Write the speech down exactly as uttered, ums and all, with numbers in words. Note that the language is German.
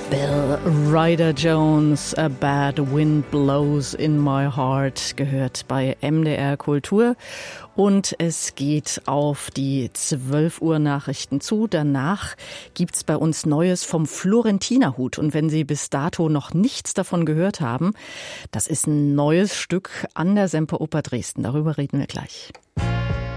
Bill Ryder Jones, A Bad Wind Blows in My Heart, gehört bei M D R Kultur. Und es geht auf die zwölf Uhr Nachrichten zu. Danach gibt's bei uns Neues vom Florentinerhut. Und wenn Sie bis dato noch nichts davon gehört haben, das ist ein neues Stück an der Semperoper Dresden. Darüber reden wir gleich.